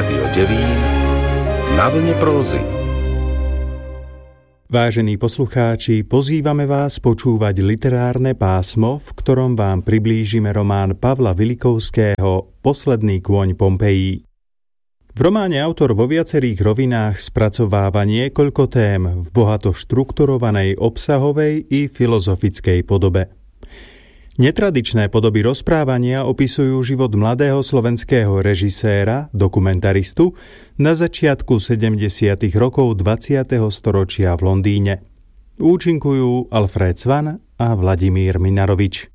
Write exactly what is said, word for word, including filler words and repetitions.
Rádio Devín na vlne prózy. Vážení poslucháči, pozývame vás počúvať literárne pásmo, v ktorom vám priblížime román Pavla Vilikovského Posledný kôň Pompejí. V románe autor vo viacerých rovinách spracováva niekoľko tém v bohato štrukturovanej obsahovej i filozofickej podobe. Netradičné podoby rozprávania opisujú život mladého slovenského režiséra, dokumentaristu na začiatku sedemdesiatych rokov dvadsiateho storočia v Londýne. Účinkujú Alfred Svan a Vladimír Minarovič.